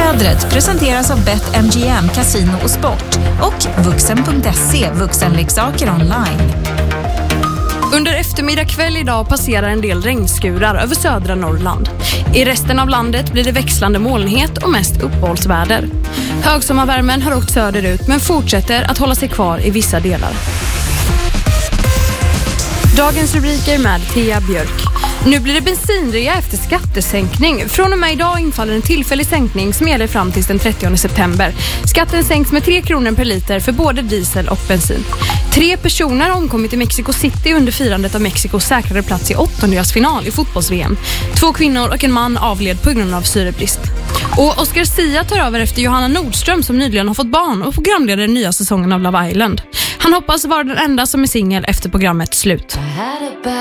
Vädret presenteras av BetMGM, Casino och Sport och Vuxen.se, vuxenleksaker online. Under eftermiddag kväll idag passerar en del regnskurar över södra Norrland. I resten av landet blir det växlande molnighet och mest uppehållsväder. Högsommarvärmen har åkt söderut men fortsätter att hålla sig kvar i vissa delar. Dagens rubriker med Thea Björk. Nu blir det bensinrea efter skattesänkning. Från och med idag infaller en tillfällig sänkning som gäller fram till den 30 september. Skatten sänks med 3 kronor per liter för både diesel och bensin. 3 personer har omkommit i Mexico City under firandet av Mexikos säkrade plats i 8-delsfinal i fotbolls-VM. 2 kvinnor och en man avled på grund av syrebrist. Och Oscar Sia tar över efter Johanna Nordström som nyligen har fått barn och programleder den nya säsongen av Love Island. Han hoppas vara den enda som är singel efter programmets slut.